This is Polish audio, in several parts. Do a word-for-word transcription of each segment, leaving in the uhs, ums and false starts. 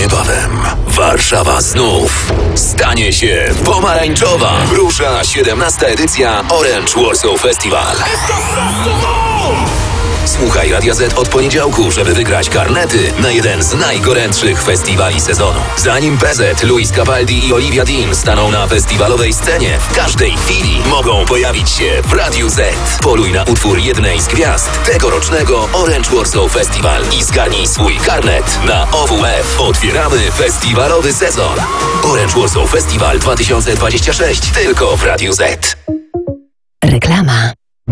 Niebawem Warszawa znów stanie się pomarańczowa. Rusza siedemnasta edycja Orange Warsaw Festival. Słuchaj Radia Z od poniedziałku, żeby wygrać karnety na jeden z najgorętszych festiwali sezonu. Zanim P Z, Luis Capaldi i Olivia Dean staną na festiwalowej scenie, w każdej chwili mogą pojawić się w Radiu Z. Poluj na utwór jednej z gwiazd tegorocznego Orange Warsaw Festival i zgarnij swój karnet na O W F. Otwieramy festiwalowy sezon. Orange Warsaw Festival dwa tysiące dwudziesty szósty tylko w Radiu Z. Reklama.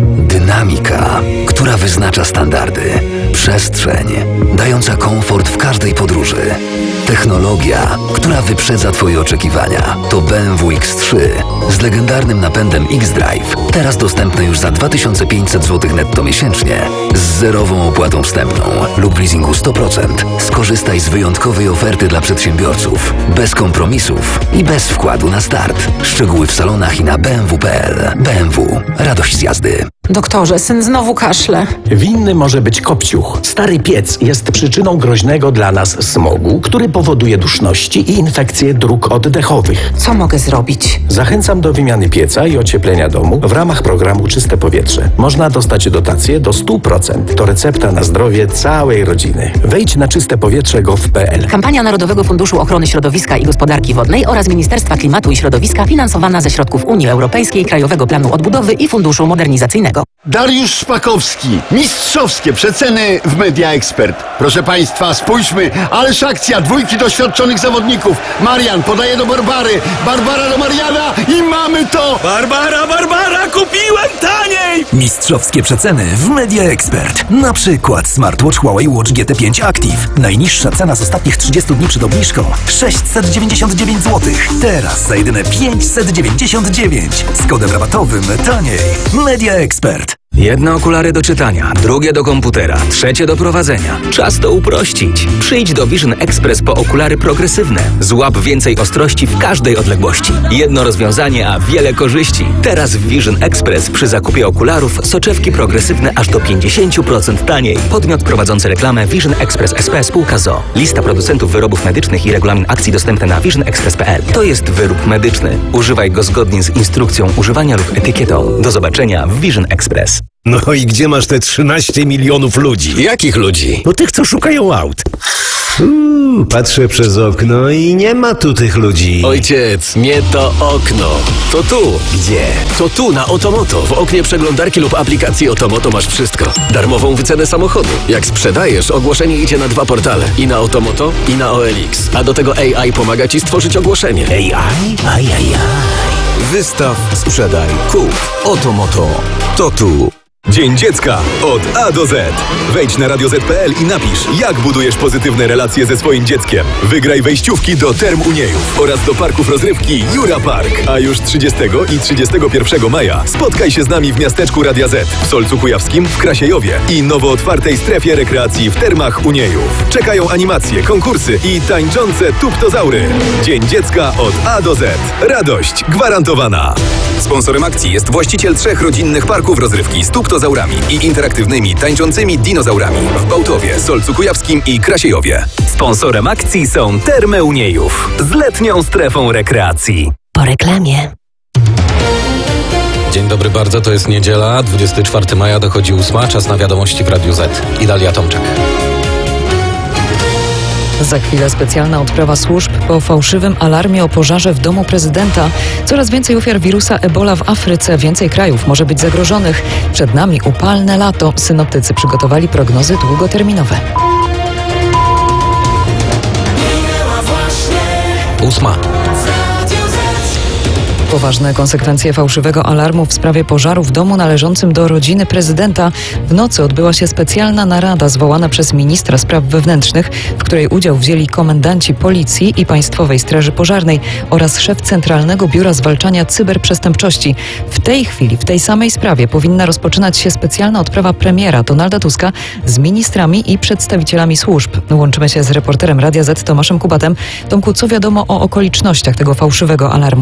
Dynamika, która wyznacza standardy. Przestrzeń, dająca komfort w każdej podróży. Technologia, która wyprzedza Twoje oczekiwania. To B M W X trzy z legendarnym napędem X-Drive. Teraz dostępne już za dwa tysiące pięćset złotych netto miesięcznie. Z zerową opłatą wstępną lub leasingu sto procent. Skorzystaj z wyjątkowej oferty dla przedsiębiorców. Bez kompromisów i bez wkładu na start. Szczegóły w salonach i na b m w kropka p l. B M W. Radość z jazdy. Doktorze, syn znowu kaszle. Winny może być kopciuch. Stary piec jest przyczyną groźnego dla nas smogu, który powoduje duszności i infekcje dróg oddechowych. Co mogę zrobić? Zachęcam do wymiany pieca i ocieplenia domu w ramach programu Czyste Powietrze. Można dostać dotację do sto procent. To recepta na zdrowie całej rodziny. Wejdź na czyste powietrze kropka gov kropka p l. Kampania Narodowego Funduszu Ochrony Środowiska i Gospodarki Wodnej oraz Ministerstwa Klimatu i Środowiska finansowana ze środków Unii Europejskiej, Krajowego Planu Odbudowy i Funduszu Modernizacyjnego. Dariusz Szpakowski. Mistrzowskie przeceny w Media Expert. Proszę Państwa, spójrzmy, ależ akcja, dwójki doświadczonych zawodników. Marian podaje do Barbary, Barbara do Mariana i mamy to! Barbara, Barbara, kupiłem taniej! Mistrzowskie przeceny w Media Expert. Na przykład smartwatch Huawei Watch G T pięć Active. Najniższa cena z ostatnich trzydziestu dni przed obniżką sześćset dziewięćdziesiąt dziewięć złotych. Teraz za jedyne pięćset dziewięćdziesiąt dziewięć. Z kodem rabatowym taniej. Media Expert. Jedne okulary do czytania, drugie do komputera, trzecie do prowadzenia. Czas to uprościć. Przyjdź do Vision Express po okulary progresywne. Złap więcej ostrości w każdej odległości. Jedno rozwiązanie, a wiele korzyści. Teraz w Vision Express przy zakupie okularów soczewki progresywne aż do pięćdziesiąt procent taniej. Podmiot prowadzący reklamę Vision Express S P Spółka z o o. Lista producentów wyrobów medycznych i regulamin akcji dostępne na vision express kropka p l. To jest wyrób medyczny. Używaj go zgodnie z instrukcją używania lub etykietą. Do zobaczenia w Vision Express. No i gdzie masz te trzynaście milionów ludzi? Jakich ludzi? No tych, co szukają aut. Uuu, patrzę przez okno i nie ma tu tych ludzi. Ojciec, nie to okno. To tu. Gdzie? To tu, na Otomoto. W oknie przeglądarki lub aplikacji Otomoto masz wszystko. Darmową wycenę samochodu. Jak sprzedajesz, ogłoszenie idzie na dwa portale. I na Otomoto, i na O L X. A do tego A I pomaga Ci stworzyć ogłoszenie. A I? Ajajaj. Wystaw, sprzedaj, kup. Otomoto. To tu. Dzień Dziecka od A do Z. Wejdź na radio zet kropka p l i napisz, jak budujesz pozytywne relacje ze swoim dzieckiem. Wygraj wejściówki do Term Uniejów oraz do parków rozrywki Jura Park. A już trzydziestego i trzydziestego pierwszego maja spotkaj się z nami w miasteczku Radia Z, w Solcu Kujawskim, w Krasiejowie i nowo otwartej strefie rekreacji w Termach Uniejów. Czekają animacje, konkursy i tańczące tuptozaury. Dzień Dziecka od A do Z. Radość gwarantowana. Sponsorem akcji jest właściciel trzech rodzinnych parków rozrywki z tuptozaurami i interaktywnymi, tańczącymi dinozaurami w Bałtowie, Solcu Kujawskim i Krasiejowie. Sponsorem akcji są Termy Uniejów z letnią strefą rekreacji. Po reklamie. Dzień dobry bardzo, to jest niedziela, dwudziestego czwartego maja, dochodzi ósma, czas na wiadomości w Radiu Z. I Dalia Tomczak. Za chwilę specjalna odprawa służb po fałszywym alarmie o pożarze w domu prezydenta. Coraz więcej ofiar wirusa Ebola w Afryce, więcej krajów może być zagrożonych. Przed nami upalne lato. Synoptycy przygotowali prognozy długoterminowe. Ósma. Poważne konsekwencje fałszywego alarmu w sprawie pożaru w domu należącym do rodziny prezydenta. W nocy odbyła się specjalna narada zwołana przez ministra spraw wewnętrznych, w której udział wzięli komendanci policji i Państwowej Straży Pożarnej oraz szef Centralnego Biura Zwalczania Cyberprzestępczości. W tej chwili, w tej samej sprawie powinna rozpoczynać się specjalna odprawa premiera Donalda Tuska z ministrami i przedstawicielami służb. Łączymy się z reporterem Radia Z Tomaszem Kubatem. Tomku, co wiadomo o okolicznościach tego fałszywego alarmu?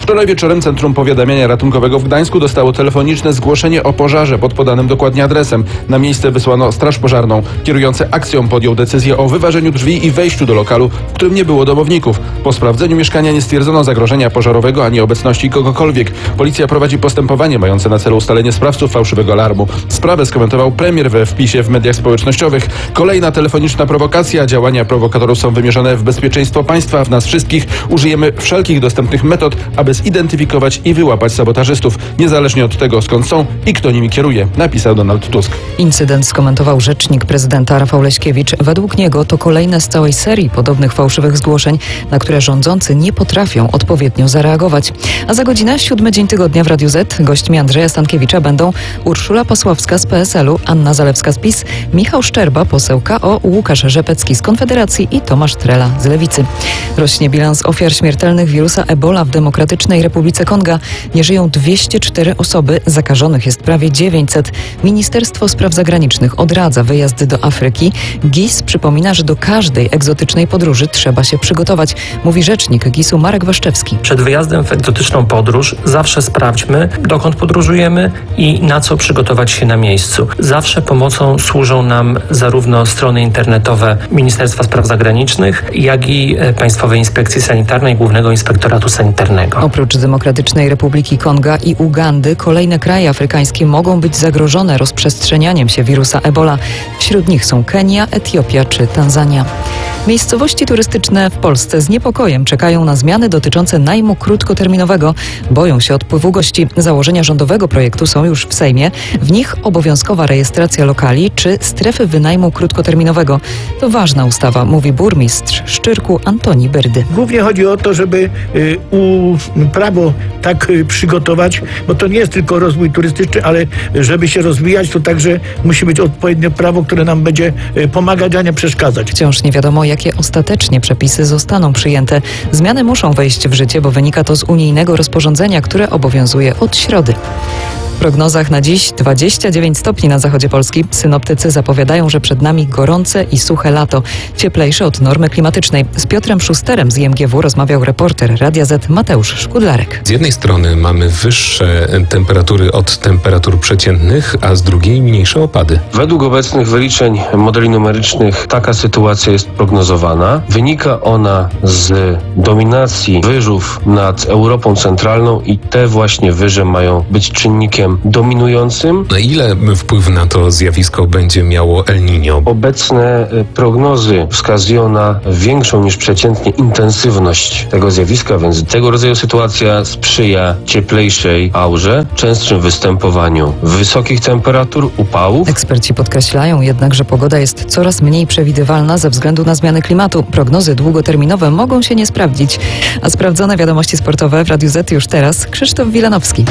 Wczoraj wieczorem Centrum Powiadamiania Ratunkowego w Gdańsku dostało telefoniczne zgłoszenie o pożarze pod podanym dokładnie adresem. Na miejsce wysłano straż pożarną. Kierujący akcją podjął decyzję o wyważeniu drzwi i wejściu do lokalu, w którym nie było domowników. Po sprawdzeniu mieszkania nie stwierdzono zagrożenia pożarowego ani obecności kogokolwiek. Policja prowadzi postępowanie mające na celu ustalenie sprawców fałszywego alarmu. Sprawę skomentował premier we wpisie w mediach społecznościowych. Kolejna telefoniczna prowokacja. Działania prowokatorów są wymierzone w bezpieczeństwo państwa, w nas wszystkich. Użyjemy wszelkich dostępnych metod, aby zidentyfikować i wyłapać sabotażystów, niezależnie od tego, skąd są i kto nimi kieruje, napisał Donald Tusk. Incydent skomentował rzecznik prezydenta Rafał Leśkiewicz. Według niego to kolejne z całej serii podobnych fałszywych zgłoszeń, na które rządzący nie potrafią odpowiednio zareagować. A za godzinę, siódmy dzień tygodnia w Radiu Z, gośćmi Andrzeja Stankiewicza będą Urszula Pasławska z P S L u, Anna Zalewska z PiS, Michał Szczerba, poseł K O, Łukasz Rzepecki z Konfederacji i Tomasz Trela z Lewicy. Rośnie bilans ofiar śmiertelnych wirusa Ebola w Demokratycznej Republice Konga. Nie żyją dwieście cztery osoby, zakażonych jest prawie dziewięćset. Ministerstwo Spraw Zagranicznych odradza wyjazdy do Afryki. G I S przypomina, że do każdej egzotycznej podróży trzeba się przygotować, mówi rzecznik G I S u Marek Waszczewski. Przed wyjazdem w egzotyczną podróż zawsze sprawdźmy, dokąd podróżujemy i na co przygotować się na miejscu. Zawsze pomocą służą nam zarówno strony internetowe Ministerstwa Spraw Zagranicznych, jak i Państwowej Inspekcji Sanitarnej, Głównego Inspektoratu Sanitarnego. Oprócz Demokratycznej Republiki Konga i Ugandy, kolejne kraje afrykańskie mogą być zagrożone rozprzestrzenianiem się wirusa Ebola. Wśród nich są Kenia, Etiopia czy Tanzania. Miejscowości turystyczne w Polsce z niepokojem czekają na zmiany dotyczące najmu krótkoterminowego. Boją się odpływu gości. Założenia rządowego projektu są już w Sejmie. W nich obowiązkowa rejestracja lokali czy strefy wynajmu krótkoterminowego. To ważna ustawa, mówi burmistrz Szczyrku Antoni Byrdy. Głównie chodzi o to, żeby y, u, prawo tak y, przygotować, bo to nie jest tylko rozwój turystyczny, ale żeby się rozwijać, to także musi być odpowiednie prawo, które nam będzie y, pomagać, a nie przeszkadzać. Wciąż nie wiadomo, jakie ostatecznie przepisy zostaną przyjęte. Zmiany muszą wejść w życie, bo wynika to z unijnego rozporządzenia, które obowiązuje od środy. W prognozach na dziś dwadzieścia dziewięć stopni na zachodzie Polski. Synoptycy zapowiadają, że przed nami gorące i suche lato, cieplejsze od normy klimatycznej. Z Piotrem Szusterem z I M G W rozmawiał reporter Radia Z Mateusz Szkudlarek. Z jednej strony mamy wyższe temperatury od temperatur przeciętnych, a z drugiej mniejsze opady. Według obecnych wyliczeń modeli numerycznych taka sytuacja jest prognozowana. Wynika ona z dominacji wyżów nad Europą Centralną i te właśnie wyże mają być czynnikiem dominującym. Na ile wpływ na to zjawisko będzie miało El Niño? Obecne prognozy wskazują na większą niż przeciętnie intensywność tego zjawiska, więc tego rodzaju sytuacja sprzyja cieplejszej aurze, częstszym występowaniu wysokich temperatur, upałów. Eksperci podkreślają jednak, że pogoda jest coraz mniej przewidywalna ze względu na zmiany klimatu. Prognozy długoterminowe mogą się nie sprawdzić. A sprawdzone wiadomości sportowe w Radiu Z już teraz Krzysztof Wilanowski.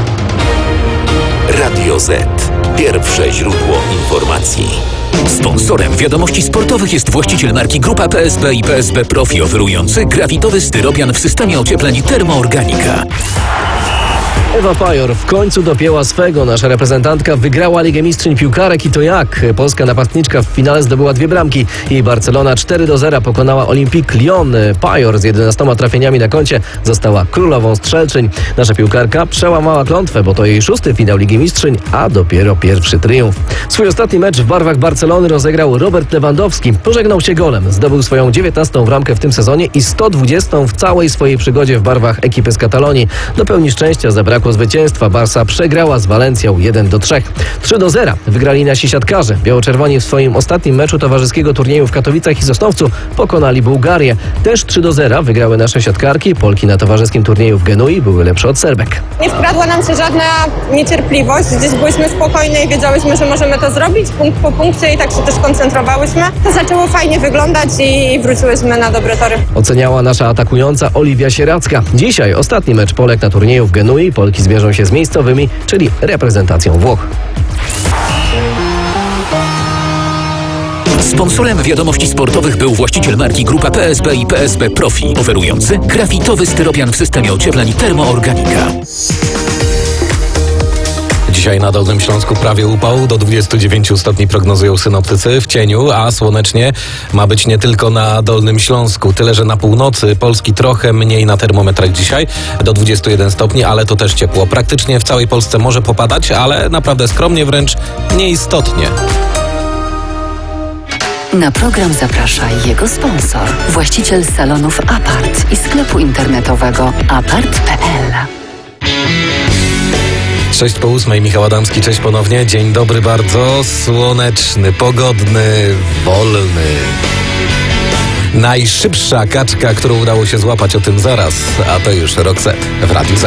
Radio Z. Pierwsze źródło informacji. Sponsorem wiadomości sportowych jest właściciel marki Grupa P S B i P S B Profi, oferujący grafitowy styropian w systemie ociepleń Termoorganika. Ewa Pajor w końcu dopięła swego. Nasza reprezentantka wygrała Ligę Mistrzyń Piłkarek i to jak? Polska napastniczka w finale zdobyła dwie bramki i Barcelona cztery do zera pokonała Olympique Lyon. Pajor z jedenastoma trafieniami na koncie została królową strzelczyń. Nasza piłkarka przełamała klątwę, bo to jej szósty finał Ligi Mistrzyń, a dopiero pierwszy triumf. Swój ostatni mecz w barwach Barcelony rozegrał Robert Lewandowski. Pożegnał się golem. Zdobył swoją dziewiętnastą bramkę w tym sezonie i sto dwudziestą w całej swojej przygodzie w barwach ekipy z Katalonii. Do pełni szczęścia zabrakło zwycięstwa. Barsa przegrała z Walencją jeden do trzech. trzy do zera wygrali nasi siatkarze. Biało-czerwoni w swoim ostatnim meczu towarzyskiego turnieju w Katowicach i Sosnowcu pokonali Bułgarię. Też trzy do zera wygrały nasze siatkarki. Polki na towarzyskim turnieju w Genui były lepsze od Serbek. Nie wkradła nam się żadna niecierpliwość. Gdzieś byłyśmy spokojne i wiedziałyśmy, że możemy to zrobić punkt po punkcie i tak się też koncentrowałyśmy. To zaczęło fajnie wyglądać i wróciłyśmy na dobre tory. Oceniała nasza atakująca Oliwia Sieracka. Dzisiaj ostatni mecz Polek na turnieju w Genui. Polki zmierzą się z miejscowymi, czyli reprezentacją Włoch. Sponsorem wiadomości sportowych był właściciel marki Grupa P S B i P S B Profi, oferujący grafitowy styropian w systemie ociepleń Termoorganika. Dzisiaj na Dolnym Śląsku prawie upał, do dwudziestu dziewięciu stopni prognozują synoptycy, w cieniu, a słonecznie ma być nie tylko na Dolnym Śląsku. Tyle, że na północy Polski trochę mniej na termometrach dzisiaj, do dwudziestu jeden stopni, ale to też ciepło. Praktycznie w całej Polsce może popadać, ale naprawdę skromnie, wręcz nieistotnie. Na program zaprasza jego sponsor, właściciel salonów Apart i sklepu internetowego apart kropka p l. Sześć po ósmej, Michał Adamski, cześć ponownie. Dzień dobry bardzo, słoneczny, pogodny, wolny. Najszybsza kaczka, którą udało się złapać, o tym zaraz, a to już Roxette w Radiu Z.